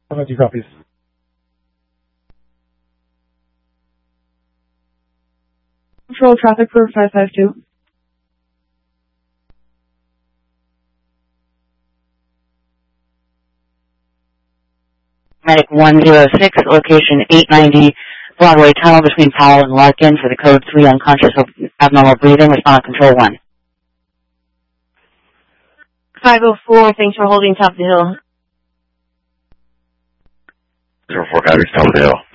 2 copies. Control traffic for 552. Medic 106, location 890 Broadway Tunnel between Powell and Larkin for the code 3 unconscious abnormal breathing. Respond to control 1. 504, thanks for holding top of the hill. 04 copies, top of the hill.